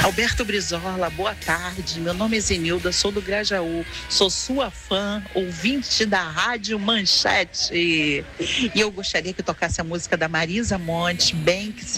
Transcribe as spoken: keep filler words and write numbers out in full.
Alberto Brizola, boa tarde. Meu nome é Zenilda, sou do Grajaú. Sou sua fã, ouvinte da Rádio Manchete. E eu gostaria que tocasse a música da Marisa Monte, Bem Que